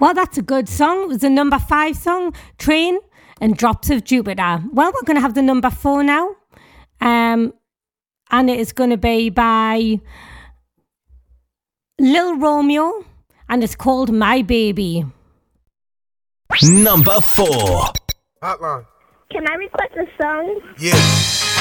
Well, that's a good song. It was the number 5 song, Train and Drops of Jupiter. Well, we're going to have the number 4 now. And it is going to be by Lil Romeo, and it's called My Baby. Number 4. Hotline. Can I request a song? Yeah.